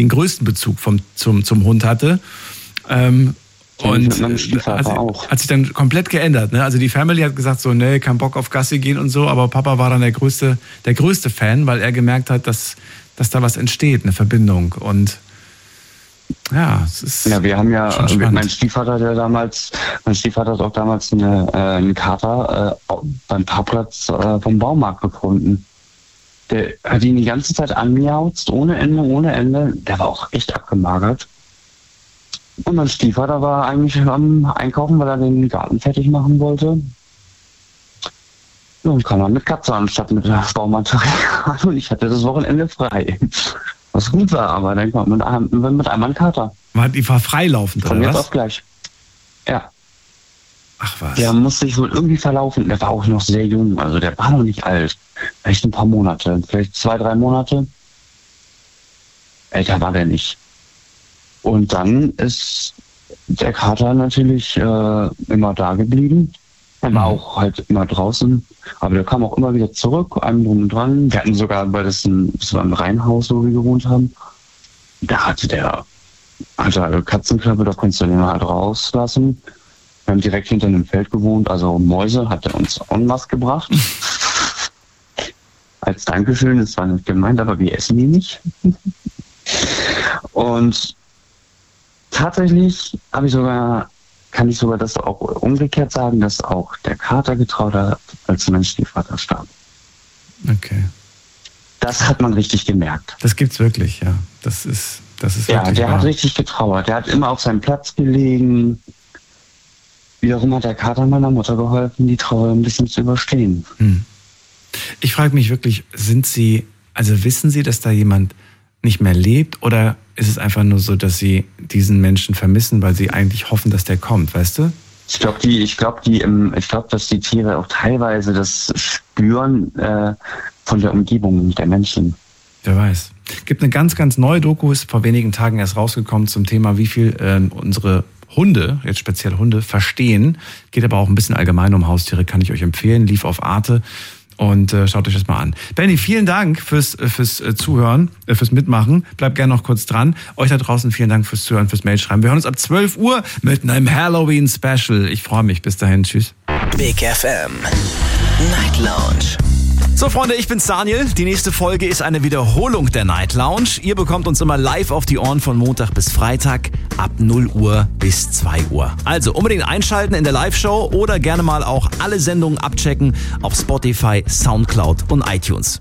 den größten Bezug zum Hund hatte. Und hat sich dann komplett geändert. Ne? Also die Family hat gesagt so, nee, kein Bock auf Gassi gehen und so, aber Papa war dann der größte Fan, weil er gemerkt hat, dass da was entsteht, eine Verbindung. Und ja, es ist. Ja, wir haben ja, mein Stiefvater hat auch damals einen Kater beim Parkplatz vom Baumarkt gefunden. Der hat ihn die ganze Zeit anmiauzt, ohne Ende. Der war auch echt abgemagert. Und mein Stiefvater war eigentlich am Einkaufen, weil er den Garten fertig machen wollte. Ja, und kam dann mit Katze anstatt mit Baumaterial. Und ich hatte das Wochenende frei. Was gut war, aber dann kam mit einmal ein Kater. Die war freilaufend, oder was? Von jetzt auf gleich. Ja. Ach was. Der musste sich wohl irgendwie verlaufen. Der war auch noch sehr jung, also der war noch nicht alt. Vielleicht ein paar Monate, vielleicht 2-3 Monate. Älter war der nicht. Und dann ist der Kater natürlich immer da geblieben. Er war auch halt immer draußen, aber der kam auch immer wieder zurück, einem drum und dran. Wir hatten sogar, weil das war ein Reihenhaus, wo wir gewohnt haben, da hatte der Katzenklappe, da konntest du den halt rauslassen. Wir haben direkt hinter einem Feld gewohnt, also Mäuse hat er uns en masse gebracht. Als Dankeschön, das war nicht gemeint, aber wir essen die nicht. Und tatsächlich kann ich sogar das auch umgekehrt sagen, dass auch der Kater getraut hat, als mein Stiefvater starb. Okay. Das hat man richtig gemerkt. Das gibt's wirklich, ja. Das ist ja, wirklich der wahr. hat richtig getrauert. Der hat immer auf seinem Platz gelegen. Wiederum hat der Kater meiner Mutter geholfen, die Trauer ein bisschen zu überstehen. Ich frage mich wirklich, wissen Sie, dass da jemand nicht mehr lebt, oder ist es einfach nur so, dass Sie diesen Menschen vermissen, weil Sie eigentlich hoffen, dass der kommt, weißt du? Ich glaube, dass die Tiere auch teilweise das spüren von der Umgebung der Menschen. Wer weiß. Gibt eine ganz, ganz neue Doku, ist vor wenigen Tagen erst rausgekommen zum Thema, wie viel unsere Hunde, jetzt speziell Hunde, verstehen. Geht aber auch ein bisschen allgemein um Haustiere, kann ich euch empfehlen. Lief auf Arte. Und schaut euch das mal an. Benni, vielen Dank fürs Zuhören, fürs Mitmachen. Bleibt gerne noch kurz dran. Euch da draußen vielen Dank fürs Zuhören, fürs Mailschreiben. Wir hören uns ab 12 Uhr mit einem Halloween-Special. Ich freue mich. Bis dahin. Tschüss. Big FM Night Lounge. So Freunde, ich bin's Daniel. Die nächste Folge ist eine Wiederholung der Night Lounge. Ihr bekommt uns immer live auf die Ohren von Montag bis Freitag ab 0 Uhr bis 2 Uhr. Also unbedingt einschalten in der Live-Show oder gerne mal auch alle Sendungen abchecken auf Spotify, Soundcloud und iTunes.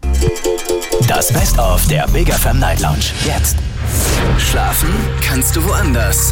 Das Best-of der Big FM Night Lounge. Jetzt. Schlafen kannst du woanders.